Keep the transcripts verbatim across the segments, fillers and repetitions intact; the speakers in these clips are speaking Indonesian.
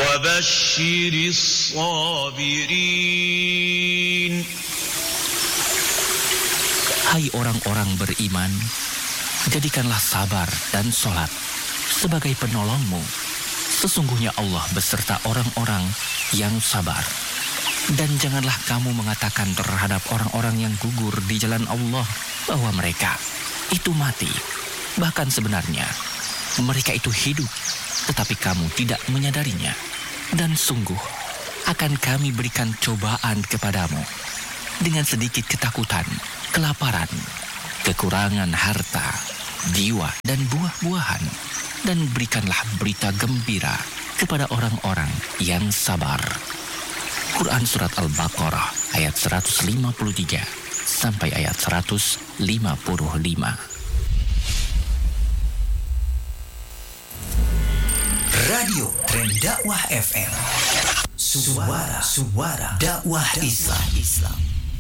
وبشر الصابرين. Hai orang-orang beriman, jadikanlah sabar dan sholat sebagai penolongmu. Sesungguhnya Allah beserta orang-orang yang sabar. Dan janganlah kamu mengatakan terhadap orang-orang yang gugur di jalan Allah bahwa mereka itu mati. Bahkan sebenarnya mereka itu hidup, tetapi kamu tidak menyadarinya. Dan sungguh akan kami berikan cobaan kepadamu dengan sedikit ketakutan, kelaparan, kekurangan harta, jiwa, dan buah-buahan. Dan berikanlah berita gembira kepada orang-orang yang sabar. Quran Surat Al-Baqarah ayat seratus lima puluh tiga sampai ayat seratus lima puluh lima. Radio Tren Dakwah F M, Suara Suara Dakwah Islam. Islam.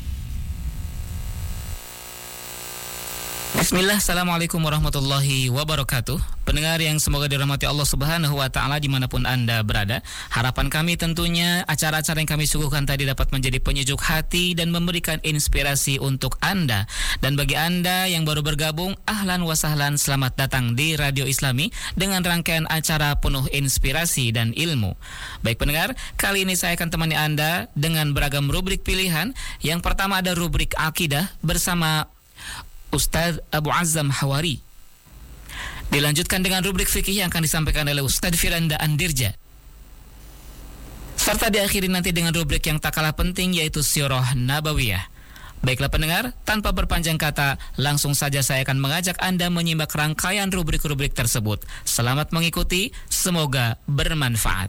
Bismillah, assalamualaikum warahmatullahi wabarakatuh. Pendengar yang semoga dirahmati Allah Subhanahu wa Ta'ala dimanapun Anda berada, harapan kami tentunya acara-acara yang kami suguhkan tadi dapat menjadi penyejuk hati dan memberikan inspirasi untuk Anda. Dan bagi Anda yang baru bergabung, ahlan wa sahlan, selamat datang di Radio Islami dengan rangkaian acara penuh inspirasi dan ilmu. Baik pendengar, kali ini saya akan temani Anda dengan beragam rubrik pilihan. Yang pertama ada rubrik Akidah bersama Ustadz Abu Azzam Hawari. Dilanjutkan dengan rubrik fikih yang akan disampaikan oleh Ustadz Firanda Andirja. Serta diakhiri nanti dengan rubrik yang tak kalah penting, yaitu Sirah Nabawiyah. Baiklah pendengar, tanpa berpanjang kata, langsung saja saya akan mengajak Anda menyimak rangkaian rubrik-rubrik tersebut. Selamat mengikuti, semoga bermanfaat.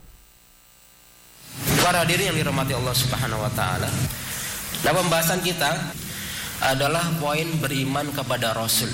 Para hadirin yang dirahmati Allah Subhanahu wa Ta'ala, nah pembahasan kita adalah poin beriman kepada Rasul.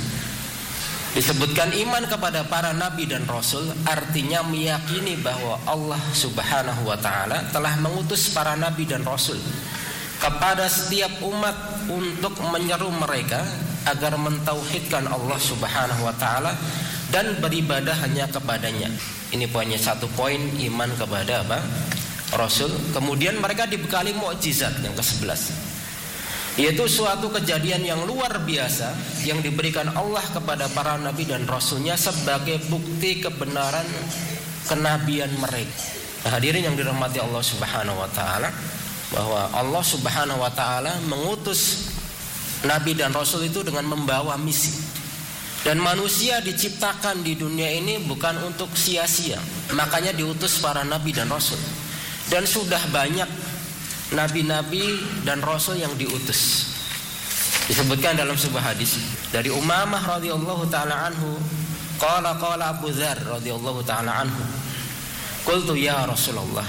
Disebutkan iman kepada para nabi dan Rasul, artinya meyakini bahwa Allah Subhanahu wa Ta'ala telah mengutus para nabi dan Rasul kepada setiap umat untuk menyeru mereka agar mentauhidkan Allah Subhanahu wa Ta'ala dan beribadah hanya kepadanya. Ini poinnya, satu poin iman kepada apa? Rasul. Kemudian mereka dibekali mukjizat yang kesebelas, yaitu suatu kejadian yang luar biasa yang diberikan Allah kepada para nabi dan rasulnya sebagai bukti kebenaran kenabian mereka. Nah, hadirin yang dirahmati Allah Subhanahu wa Ta'ala, bahwa Allah Subhanahu wa Ta'ala mengutus nabi dan rasul itu dengan membawa misi. Dan manusia diciptakan di dunia ini bukan untuk sia-sia, makanya diutus para nabi dan rasul. Dan sudah banyak nabi-nabi dan rasul yang diutus. Disebutkan dalam sebuah hadis dari Umamah radhiyallahu taala anhu, qala qala Abu Dzar radhiyallahu taala anhu, qultu ya Rasulullah,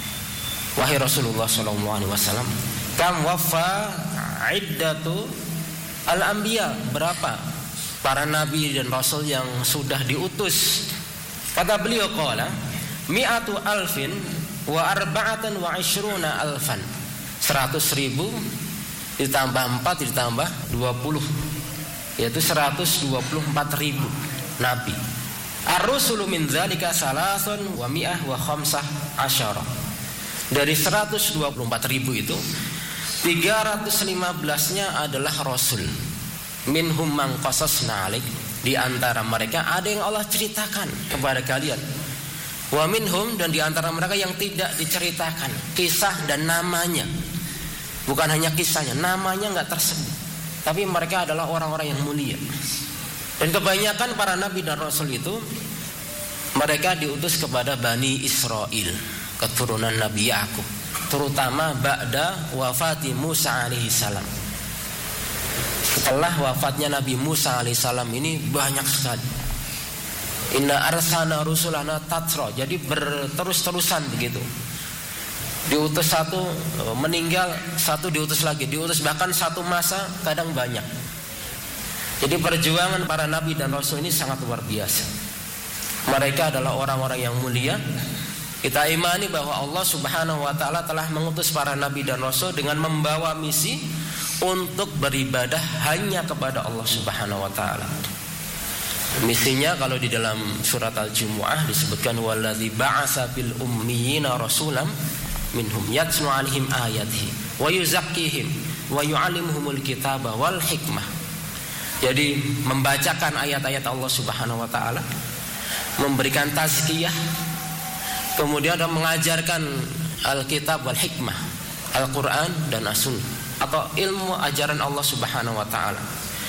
wahai Rasulullah sallallahu alaihi wasallam, kam waffa iddatu al-anbiya, berapa para nabi dan rasul yang sudah diutus? Kata beliau, qala mi'atu alfin wa arba'atan wa ishruna alfan, seratus ribu ditambah empat ditambah dua puluh, yaitu seratus dua puluh empat ribu nabi. Ar-rusulu min dzalika salasun wa mi'ah wa khamsah asyara. Dari seratus dua puluh empat ribu itu tiga ratus lima belas-nya adalah rasul. Minhum man qasasna 'alaik, di antara mereka ada yang Allah ceritakan kepada kalian. Wa minhum, dan di antara mereka yang tidak diceritakan kisah dan namanya. Bukan hanya kisahnya, namanya enggak tersebut. Tapi mereka adalah orang-orang yang mulia. Dan kebanyakan para nabi dan rasul itu mereka diutus kepada Bani Israel, keturunan Nabi Yakub, terutama ba'da wafati Musa alaihi salam. Setelah wafatnya Nabi Musa alaihi salam ini banyak sekali. Inna arsalna rusulana tatsra, jadi berterus-terusan begitu. Diutus satu, meninggal, satu diutus lagi, diutus bahkan satu masa kadang banyak. Jadi perjuangan para nabi dan rasul ini sangat luar biasa. Mereka adalah orang-orang yang mulia. Kita imani bahwa Allah Subhanahu wa Ta'ala telah mengutus para nabi dan rasul dengan membawa misi untuk beribadah hanya kepada Allah Subhanahu wa Ta'ala. Misinya kalau di dalam surat Al-Jumu'ah disebutkan wallazi ba'atsa fil ummiyina rasulam minhum yatlu 'alaihim ayatihi wa yuzakkihim wa yu'allimuhumul kitaba wal hikmah. Jadi membacakan ayat-ayat Allah Subhanahu wa taala, memberikan tazkiyah, kemudian ada mengajarkan Alkitab wal hikmah, Al-Qur'an dan As-Sunnah atau ilmu ajaran Allah Subhanahu wa taala.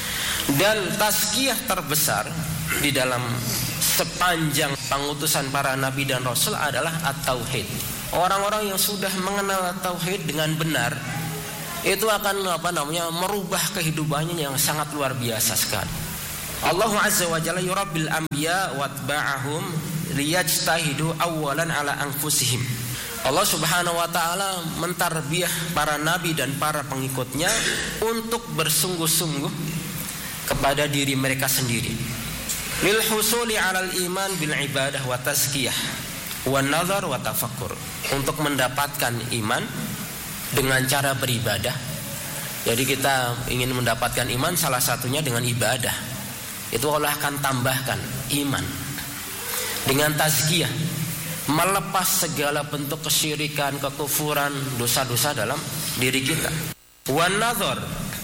Dan tazkiyah terbesar di dalam sepanjang pengutusan para nabi dan rasul adalah at-tauhid. Orang-orang yang sudah mengenal tauhid dengan benar itu akan apa namanya merubah kehidupannya yang sangat luar biasa sekali. Allah Azza wa Jalla yurabbil anbiya watba'ahum liyajtahidu awwalan ala anfusihim. Allah Subhanahu wa taala mentarbiyah para nabi dan para pengikutnya untuk bersungguh-sungguh kepada diri mereka sendiri. Lil husuli 'alal iman bil ibadah wa tazkiyah wa nazar wa tafakkur, untuk mendapatkan iman dengan cara beribadah. Jadi kita ingin mendapatkan iman salah satunya dengan ibadah. Itu Allah akan tambahkan iman dengan tazkiyah, melepas segala bentuk kesyirikan, kekufuran, dosa-dosa dalam diri kita. Wan nazar,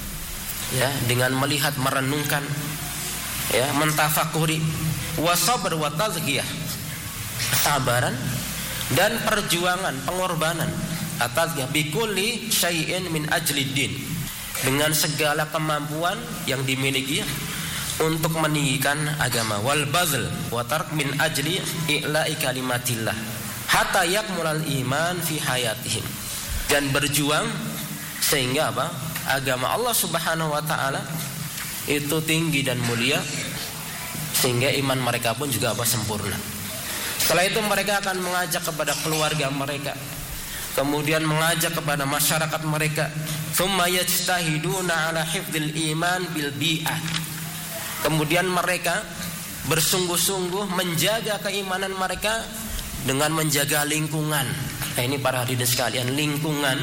ya, dengan melihat, merenungkan, ya, mentafakuri. Wasabr wa tazkiyah, kesabaran dan perjuangan, pengorbanan atasnya. Bikulli syai'in min ajlid din, dengan segala kemampuan yang dimiliki untuk meninggikan agama. Wal bazl wa tark min ajli i'la'i kalimatillah hatta yakmulal iman fi hayatihim, dan berjuang sehingga apa? Agama Allah Subhanahu wa taala itu tinggi dan mulia, sehingga iman mereka pun juga apa? Sempurna. Setelah itu mereka akan mengajak kepada keluarga mereka, kemudian mengajak kepada masyarakat mereka. Tsumma yajtahiduna ala hifdzil iman bil bi'ah, kemudian mereka bersungguh-sungguh menjaga keimanan mereka dengan menjaga lingkungan. Nah, ini para hadirin sekalian, lingkungan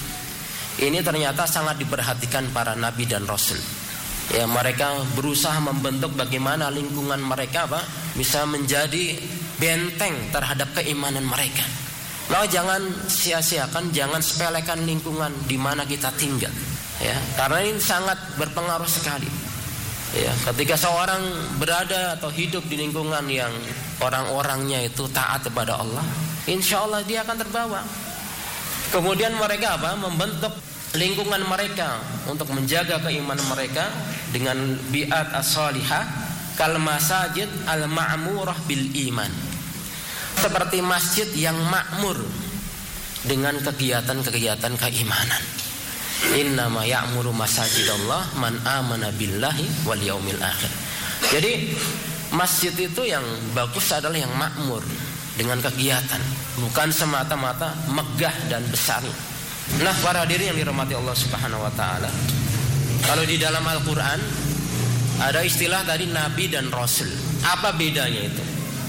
ini ternyata sangat diperhatikan para nabi dan rasul. Ya, mereka berusaha membentuk bagaimana lingkungan mereka apa? Bisa menjadi benteng terhadap keimanan mereka. Nah, jangan sia-siakan, jangan sepelekan lingkungan di mana kita tinggal. Ya, karena ini sangat berpengaruh sekali. Ya, ketika seorang berada atau hidup di lingkungan yang orang-orangnya itu taat kepada Allah, insya Allah dia akan terbawa. Kemudian mereka apa? Membentuk lingkungan mereka untuk menjaga keimanan mereka dengan bi'at as-salihah kal masajid al-ma'murah bil iman, seperti masjid yang makmur dengan kegiatan-kegiatan keimanan. Innama ya'muru masajidallah man amana billahi wal yaumil akhir. Jadi masjid itu yang bagus adalah yang makmur dengan kegiatan, bukan semata-mata megah dan besar. Nah, para hadirin yang dirahmati Allah Subhanahu wa taala, kalau di dalam Al-Qur'an ada istilah tadi nabi dan rasul. Apa bedanya itu?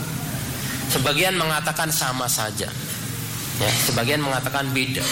Sebagian mengatakan sama saja, ya, sebagian mengatakan beda.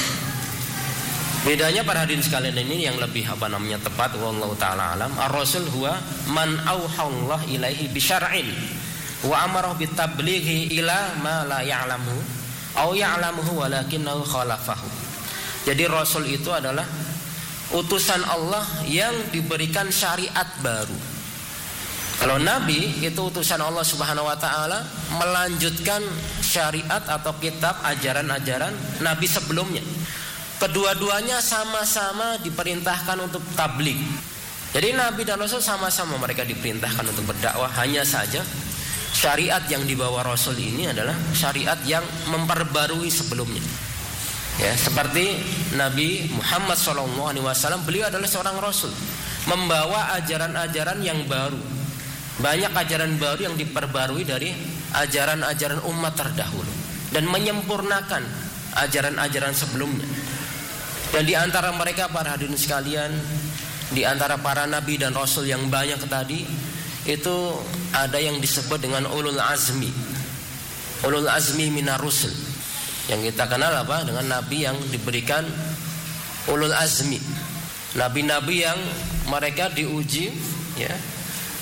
Bedanya para hadirin sekalian ini yang lebih apa namanya tepat, wallahu taala alam. Ar-rasul huwa man auhallahu ilaihi bi syar'in wa amara bi tablighi ila ma la ya'lamu au ya'lamuhu walakinahu khalafahu. Jadi rasul itu adalah utusan Allah yang diberikan syariat baru. Kalau nabi itu utusan Allah Subhanahu wa taala melanjutkan syariat atau kitab ajaran-ajaran nabi sebelumnya. Kedua-duanya sama-sama diperintahkan untuk tabligh. Jadi nabi dan rasul sama-sama mereka diperintahkan untuk berdakwah, hanya saja syariat yang dibawa rasul ini adalah syariat yang memperbarui sebelumnya. Ya, seperti Nabi Muhammad shallallahu alaihi wasallam, beliau adalah seorang rasul, membawa ajaran-ajaran yang baru. Banyak ajaran baru yang diperbarui dari ajaran-ajaran umat terdahulu dan menyempurnakan ajaran-ajaran sebelumnya. Dan di antara mereka para hadirin sekalian, di antara para nabi dan rasul yang banyak tadi, itu ada yang disebut dengan ulul azmi. Ulul azmi minar rusul. Yang kita kenal apa? Dengan nabi yang diberikan ulul azmi. Nabi-nabi yang mereka diuji, ya,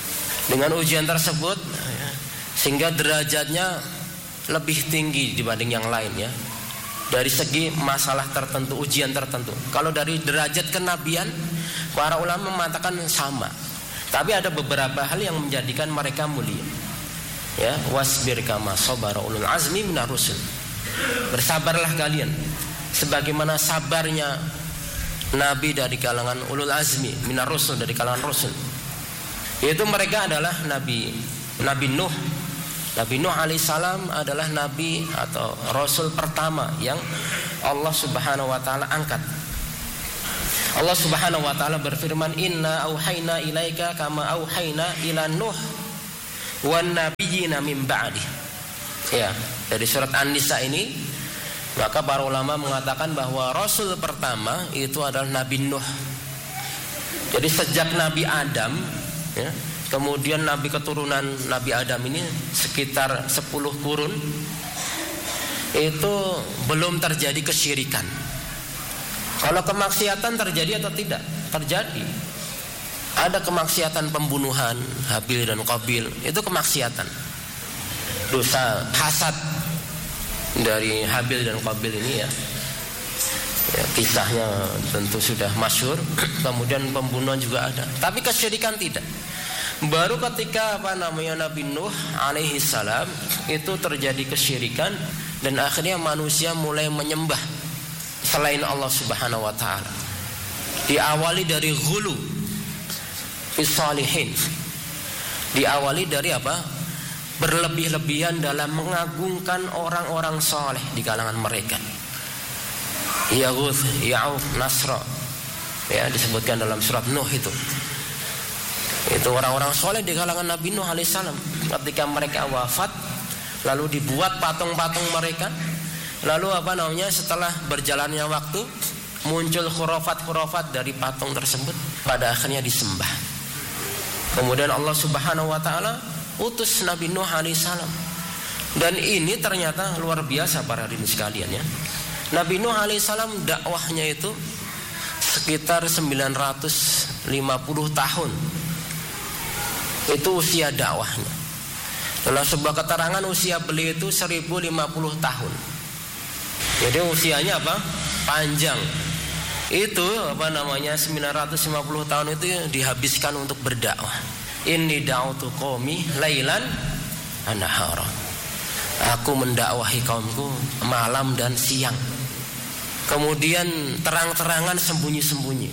dengan ujian tersebut ya, sehingga derajatnya lebih tinggi dibanding yang lain ya, dari segi masalah tertentu, ujian tertentu. Kalau dari derajat kenabian, para ulama mengatakan sama, tapi ada beberapa hal yang menjadikan mereka mulia ya. Wasbir kama sabara ulul azmi minar rusul, bersabarlah kalian sebagaimana sabarnya nabi dari kalangan ulul azmi minar rusul, dari kalangan rasul. Yaitu mereka adalah Nabi Nabi Nuh. Nabi Nuh alaihissalam adalah nabi atau rasul pertama yang Allah Subhanahu wa taala angkat. Allah Subhanahu wa taala berfirman, "Inna auhayna ilaika kama auhayna ila Nuh wan nabiyina min ba'di." Ya, dari surat An-Nisa ini, maka para ulama mengatakan bahwa rasul pertama itu adalah Nabi Nuh. Jadi sejak Nabi Adam ya, kemudian nabi keturunan Nabi Adam ini sekitar sepuluh kurun itu belum terjadi kesyirikan. Kalau kemaksiatan terjadi atau tidak? Terjadi. Ada kemaksiatan pembunuhan Habil dan Qabil, itu kemaksiatan. Dosa hasad dari Habil dan Qabil ini ya, ya kisahnya tentu sudah masyhur. Kemudian pembunuhan juga ada, tapi kesyirikan tidak. Baru ketika apa namanya Nabi Nuh alaihi salam itu terjadi kesyirikan, dan akhirnya manusia mulai menyembah selain Allah Subhanahu wa taala. Diawali dari ghulu fis salihin. Diawali dari apa? Berlebih-lebihan dalam mengagungkan orang-orang saleh di kalangan mereka. Yaghuz, Ya'uq, Nasra. Ya, disebutkan dalam surat Nuh itu. Itu orang-orang soleh di kalangan Nabi Nuh alaihissalam. Ketika mereka wafat, lalu dibuat patung-patung mereka. Lalu apa namanya, setelah berjalannya waktu, muncul khurafat-khurafat dari patung tersebut. Pada akhirnya disembah. Kemudian Allah Subhanahu wa taala utus Nabi Nuh alaihissalam. Dan ini ternyata luar biasa para hadirin sekalian ya. Nabi Nuh alaihissalam dakwahnya itu sekitar sembilan ratus lima puluh tahun. Itu usia dakwahnya. Dalam sebuah keterangan usia beliau itu seribu lima puluh tahun. Jadi usianya apa? Panjang. Itu apa namanya sembilan ratus lima puluh tahun itu dihabiskan untuk berdakwah. Inni da'utu qaumi lailan anahara. Aku mendakwahi kaumku malam dan siang. Kemudian terang-terangan, sembunyi-sembunyi.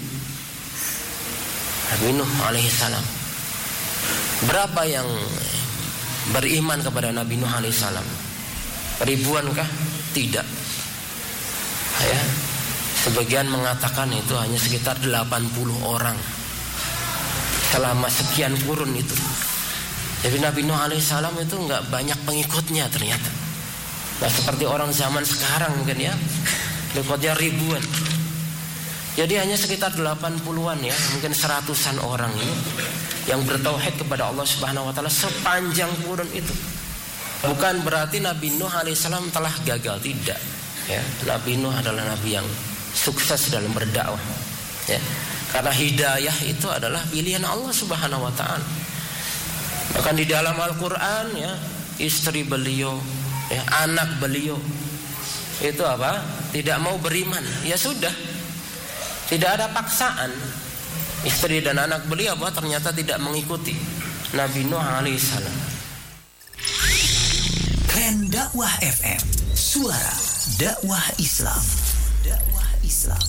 Nabi Nuh alaihissalam. Berapa yang beriman kepada Nabi Nuh alaihissalam? Ribuankah? Tidak. Ya, sebagian mengatakan itu hanya sekitar delapan puluh orang selama sekian kurun itu. Jadi Nabi Nuh alaihissalam itu nggak banyak pengikutnya ternyata. Nah, seperti orang zaman sekarang mungkin ya, pengikutnya ribuan. Jadi hanya sekitar delapan puluhan ya, mungkin seratusan orang ini yang bertauhid kepada Allah Subhanahu wa taala sepanjang kurun itu. Bukan berarti Nabi Nuh alaihissalam telah gagal, tidak. Ya, Nabi Nuh adalah nabi yang sukses dalam berdakwah. Ya. Karena hidayah itu adalah pilihan Allah Subhanahu wa taala. Bahkan di dalam Al-Qur'an ya, istri beliau, ya, anak beliau itu apa? Tidak mau beriman. Ya sudah. Tidak ada paksaan. Istri dan anak beliau apa? Ternyata tidak mengikuti Nabi Nuh alaihissalam. Tren Dakwah F M, suara dakwah Islam. Dakwah Islam.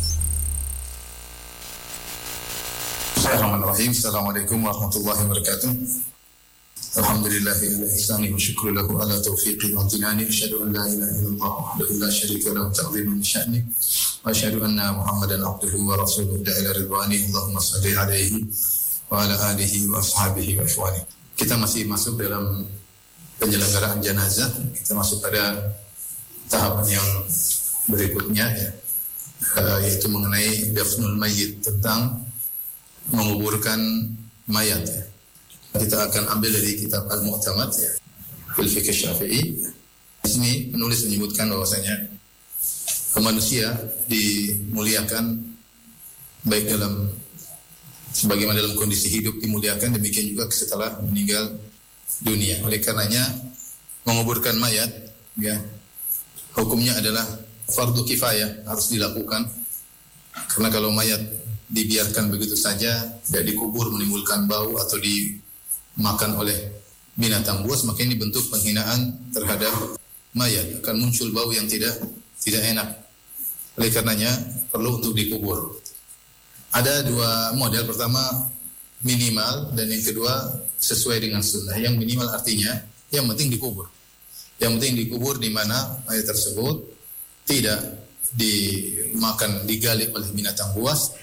Bismillahirrahmanirrahim. Assalamualaikum warahmatullahi wabarakatuh. Alhamdulillahi ala ihsani wa syukru lahu ala taufiqi wa amtinani. Asyhadu an la ilaha illallah wahdahu la syarika lahu ta'ziman li sya'ni. Wa asyhadu anna Muhammadan abduhu wa rasuluhu da'ila ridwani. Allahumma salli alaihi wa ala alihi wa ashabihi wa ikhwani. Kita masih masuk dalam penyelenggaraan jenazah. Kita masuk pada tahapan yang berikutnya ya, uh, yaitu mengenai dafnul mayyit, tentang menguburkan mayat ya. Kita akan ambil dari kitab Al-Mu'tamad ya, fil fiqh Syafi'i. Di sini penulis menyebutkan bahwasanya manusia dimuliakan baik dalam sebagaimana dalam kondisi hidup dimuliakan, demikian juga setelah meninggal dunia. Oleh karenanya menguburkan mayat ya hukumnya adalah fardu kifayah, harus dilakukan. Karena kalau mayat dibiarkan begitu saja, tidak dikubur menimbulkan bau atau dimakan oleh binatang buas, maka ini bentuk penghinaan terhadap mayat, akan muncul bau yang tidak tidak enak. Oleh karenanya perlu untuk dikubur. Ada dua model, pertama minimal dan yang kedua sesuai dengan sunnah. Yang minimal artinya yang penting dikubur. Yang penting dikubur di mana mayat tersebut tidak dimakan, digali oleh binatang buas,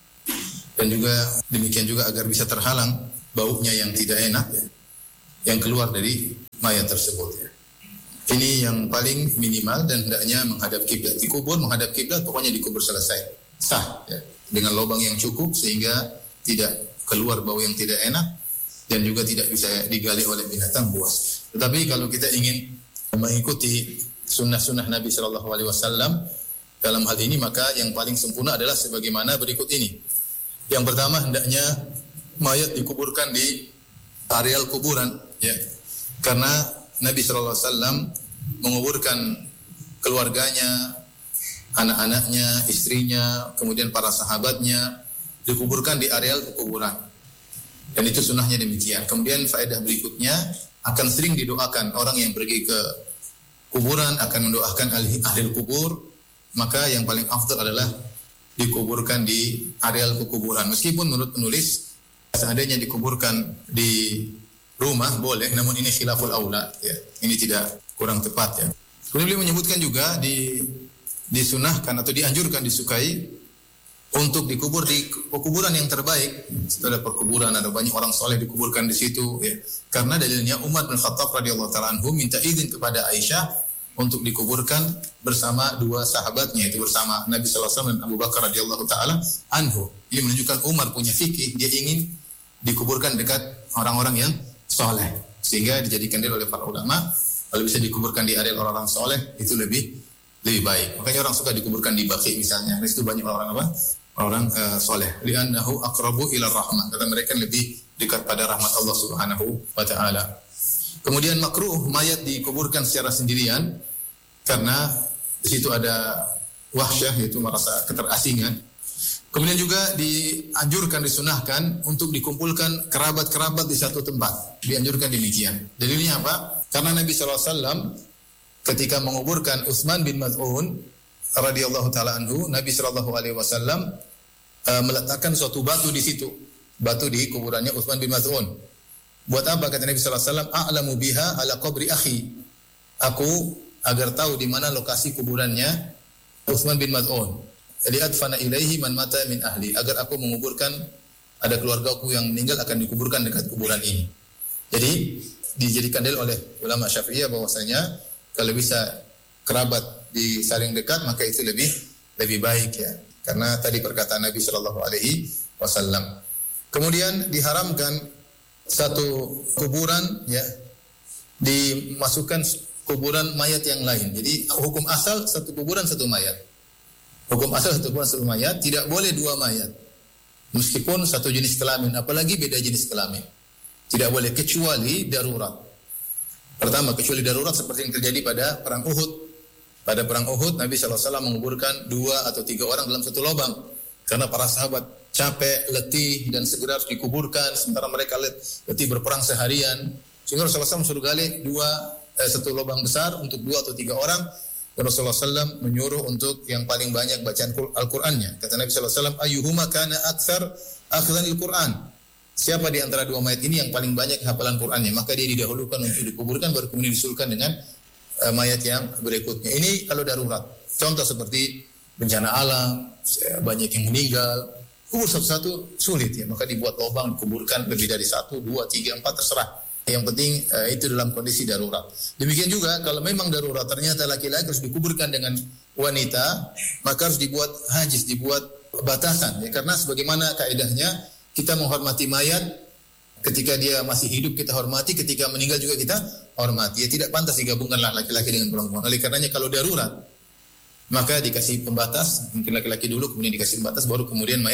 dan juga demikian juga agar bisa terhalang baunya yang tidak enak ya, yang keluar dari mayat tersebut ya. Ini yang paling minimal, dan hendaknya menghadap kiblat. Dikubur menghadap kiblat, pokoknya dikubur selesai, sah ya, dengan lubang yang cukup sehingga tidak keluar bau yang tidak enak dan juga tidak bisa digali oleh binatang buas. Tetapi kalau kita ingin mengikuti sunnah-sunnah Nabi Shallallahu Alaihi Wasallam dalam hal ini, maka yang paling sempurna adalah sebagaimana berikut ini. Yang pertama, hendaknya mayat dikuburkan di areal kuburan ya, karena Nabi Shallallahu Alaihi Wasallam menguburkan keluarganya, anak-anaknya, istrinya, kemudian para sahabatnya dikuburkan di areal kuburan, dan itu sunnahnya demikian. Kemudian faedah berikutnya, akan sering didoakan orang yang pergi ke kuburan, akan mendoakan ahli, ahli kubur, maka yang paling afdal adalah dikuburkan di areal kuburan. Meskipun menurut penulis seandainya dikuburkan di rumah boleh, namun ini khilaful aula ya. Ini tidak kurang tepat ya. Kemudian beliau menyebutkan juga di disunahkan atau dianjurkan, disukai untuk dikubur di kuburan yang terbaik. Setelah perkuburan ada banyak orang soleh dikuburkan di situ ya. Karena dalilnya Umar bin Khattab radhiyallahu taala anhu minta izin kepada Aisyah untuk dikuburkan bersama dua sahabatnya, itu bersama Nabi sallallahu alaihi wasallam dan Abu Bakar radhiyallahu taala anhu. Ini menunjukkan Umar punya fikih, dia ingin dikuburkan dekat orang-orang yang soleh, sehingga dijadikan dia oleh para ulama kalau bisa dikuburkan di area orang-orang soleh itu lebih lebih baik. Makanya orang suka dikuburkan di Baqi misalnya, di situ banyak orang apa? Orang uh, soleh. Li'annahu aqrabu ila rahmah, karena mereka lebih dekat pada rahmat Allah Subhanahu wa taala. Kemudian makruh mayat dikuburkan secara sendirian karena di situ ada wahsyah, yaitu merasa keterasingan. Kemudian juga dianjurkan, disunahkan untuk dikumpulkan kerabat-kerabat di satu tempat. Dianjurkan demikian. Dalilnya apa? Karena Nabi sallallahu alaihi wasallam ketika menguburkan Utsman bin Maz'un radhiyallahu taala anhu, Nabi sallallahu alaihi wasallam uh, meletakkan suatu batu di situ. Batu di kuburannya Utsman bin Maz'un. Buat apa, kata Nabi sallallahu alaihi wasallam? A'lamu biha ala qabri akhi. Aku agar tahu di mana lokasi kuburannya Utsman bin Maz'un. Li'adfana ilaihi man mata min ahli, agar aku menguburkan, ada keluargaku yang meninggal akan dikuburkan dekat kuburan ini. Jadi dijadikan dalil oleh ulama Syafi'iyah bahwasanya kalau bisa kerabat di saling dekat maka itu lebih lebih baik ya. Karena tadi perkataan Nabi sallallahu alaihi wasallam. Kemudian diharamkan satu kuburan ya dimasukkan kuburan mayat yang lain. Jadi hukum asal satu kuburan satu mayat. Hukum asal satu kuburan satu mayat, tidak boleh dua mayat. Meskipun satu jenis kelamin, apalagi beda jenis kelamin. Tidak boleh kecuali darurat. Pertama, kecuali darurat seperti yang terjadi pada perang Uhud. Pada perang Uhud, Nabi sallallahu alaihi wasallam menguburkan dua atau tiga orang dalam satu lubang. Karena para sahabat capek, letih, dan segera harus dikuburkan. Sementara mereka letih berperang seharian. Sehingga Rasulullah sallallahu alaihi wasallam suruh gali dua, eh, satu lubang besar untuk dua atau tiga orang. Rasulullah sallallahu alaihi wasallam menyuruh untuk yang paling banyak bacaan Al-Qur'annya. Kata Nabi sallallahu alaihi wasallam, ayyuhuma kana aktsar akhdhan al-Qur'an. Siapa di antara dua mayat ini yang paling banyak hafalan Qur'annya, maka dia didahulukan untuk dikuburkan, baru kemudian disulkan dengan uh, mayat yang berikutnya. Ini kalau darurat. Contoh seperti bencana alam, banyak yang meninggal, kubur satu-satu sulit ya, maka dibuat lubang, dikuburkan lebih dari satu, dua, tiga, empat, terserah. Yang penting uh, itu dalam kondisi darurat. Demikian juga kalau memang darurat ternyata laki-laki harus dikuburkan dengan wanita, maka harus dibuat hajiz, dibuat batasan ya, karena sebagaimana kaidahnya kita menghormati mayat ketika dia masih hidup, kita hormati, ketika meninggal juga kita hormati. Ya tidak pantas digabungkanlah laki-laki dengan perempuan. Oleh karenanya kalau darurat maka dikasih pembatas, mungkin laki-laki dulu kemudian dikasih pembatas, baru kemudian mayat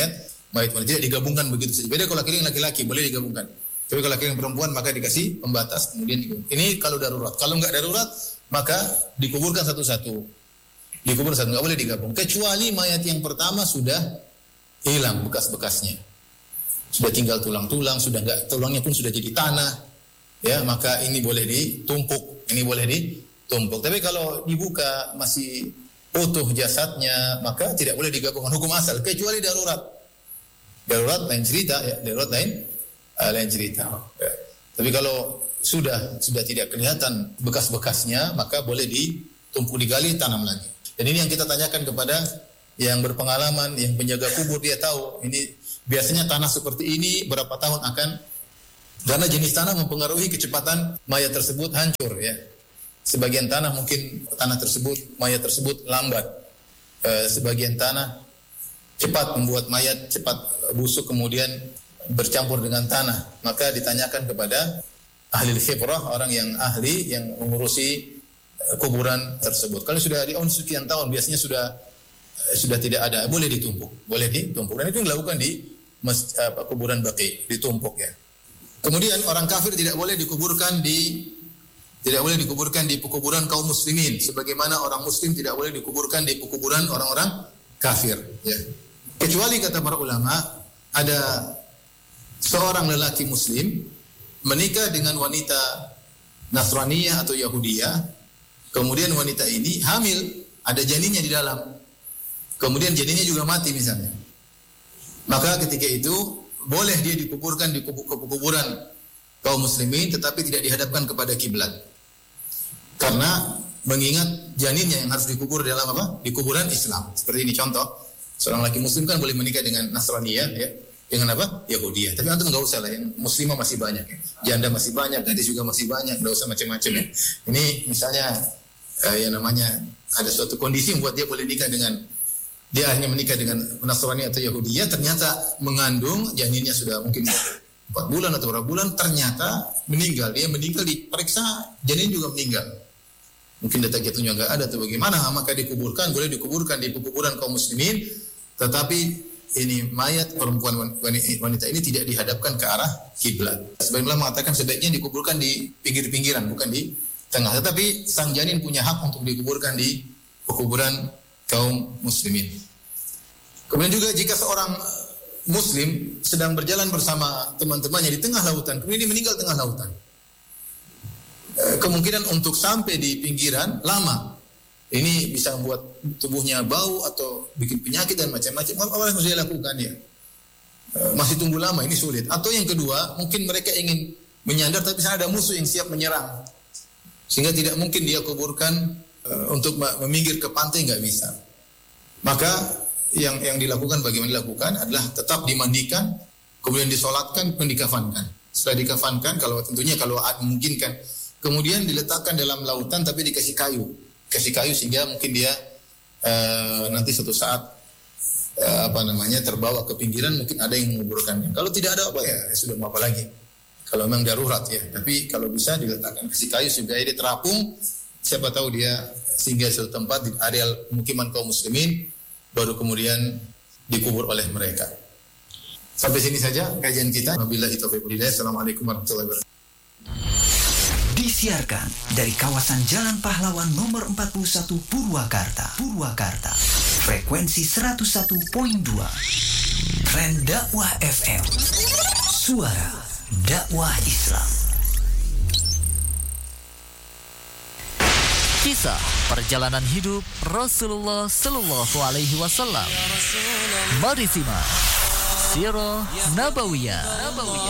mayat wanita. Tidak digabungkan begitu saja. Beda kalau laki-laki laki-laki boleh digabungkan. Tapi kalau laki-laki perempuan maka dikasih pembatas kemudian digabungkan. Ini kalau darurat. Kalau enggak darurat maka dikuburkan satu-satu. Dikubur satu, enggak boleh digabung. Kecuali mayat yang pertama sudah hilang bekas-bekasnya. Sudah tinggal tulang-tulang, sudah enggak tulangnya pun sudah jadi tanah. Ya, maka ini boleh ditumpuk. Ini boleh ditumpuk. Tapi kalau dibuka masih utuh jasadnya, maka tidak boleh digabungkan hukum asal kecuali darurat. Darurat lain cerita ya, darurat lain uh, lain cerita. Ya. Tapi kalau sudah sudah tidak kelihatan bekas-bekasnya, maka boleh ditumpuk, digali, tanam lagi. Dan ini yang kita tanyakan kepada yang berpengalaman, yang penjaga kubur, dia tahu ini biasanya tanah seperti ini berapa tahun akan, karena jenis tanah mempengaruhi kecepatan mayat tersebut hancur ya. Sebagian tanah mungkin tanah tersebut, mayat tersebut lambat. E, sebagian tanah cepat membuat mayat cepat busuk kemudian bercampur dengan tanah. Maka ditanyakan kepada ahli khibrah, orang yang ahli yang mengurusi kuburan tersebut. Kalau sudah di on sekian tahun biasanya sudah sudah tidak ada, boleh ditumpuk, boleh ditumpuk. Dan itu dilakukan di mas, apa, kuburan Baqi, ditumpuk ya. Kemudian orang kafir tidak boleh dikuburkan di tidak boleh dikuburkan di pekuburan kaum muslimin, sebagaimana orang muslim tidak boleh dikuburkan di pekuburan orang-orang kafir ya. Kecuali kata para ulama ada seorang lelaki muslim menikah dengan wanita Nasraniyah atau Yahudiyah, kemudian wanita ini hamil, ada janinnya di dalam, kemudian janinnya juga mati misalnya, maka ketika itu boleh dia dikuburkan di kuburan kaum muslimin, tetapi tidak dihadapkan kepada kiblat, karena mengingat janinnya yang harus dikubur dalam apa? Di kuburan Islam. Seperti ini contoh, seorang laki muslim kan boleh menikah dengan Nasraniyah ya, dengan apa? Yahudiyah. Tapi antum enggak usah lah, yang muslimah masih banyak ya. Janda masih banyak, gadis juga masih banyak, enggak usah macam-macam ya. Ini misalnya eh, yang namanya ada suatu kondisi membuat dia boleh nikah dengan, dia hanya menikah dengan Nasraniyah atau Yahudiyah, ternyata mengandung, janinnya sudah mungkin empat bulan atau berapa bulan, ternyata meninggal. Dia meninggal, diperiksa, janin juga meninggal. Mungkin detak jantungnya enggak ada atau bagaimana, maka dikuburkan, boleh dikuburkan di kuburan kaum muslimin, tetapi ini mayat perempuan wanita ini tidak dihadapkan ke arah kiblat. Sebagian ulama mengatakan sebaiknya dikuburkan di pinggir-pinggiran, bukan di tengah. Tetapi sang janin punya hak untuk dikuburkan di kuburan kaum muslimin. Kemudian juga jika seorang muslim sedang berjalan bersama teman-temannya di tengah lautan, kemudian dia meninggal tengah lautan, kemungkinan untuk sampai di pinggiran lama. Ini bisa membuat tubuhnya bau atau bikin penyakit dan macam-macam. Apa yang harus dia lakukan ya? Masih tunggu lama, ini sulit. Atau yang kedua, mungkin mereka ingin menyandar tapi sana ada musuh yang siap menyerang, sehingga tidak mungkin dia kuburkan uh, untuk meminggir ke pantai, nggak bisa. Maka yang yang dilakukan, bagaimana dilakukan adalah tetap dimandikan, kemudian disolatkan, kemudian dikafankan. Setelah dikafankan, kalau tentunya kalau memungkinkan, kemudian diletakkan dalam lautan tapi dikasih kayu. Kasih kayu sehingga mungkin dia uh, nanti suatu saat uh, apa namanya terbawa ke pinggiran, mungkin ada yang menguburkannya. Kalau tidak ada apa ya, ya sudah mau apa lagi. Kalau memang darurat ya, tapi kalau bisa diletakkan kasih kayu supaya dia terapung, siapa tahu dia singgah suatu tempat di areal pemukiman kaum muslimin, baru kemudian dikubur oleh mereka. Sampai sini saja kajian kita. Wabillahi taufiq wal hidayah. Assalamualaikum warahmatullahi wabarakatuh. Disiarkan dari kawasan Jalan Pahlawan nomor empat puluh satu Purwakarta. Purwakarta. Frekuensi seratus satu koma dua. Tren Dakwah F M. Suara dakwah Islam. Kisah perjalanan hidup Rasulullah Sallallahu Alaihi Wasallam. Mari simak Sirah Nabawiyah.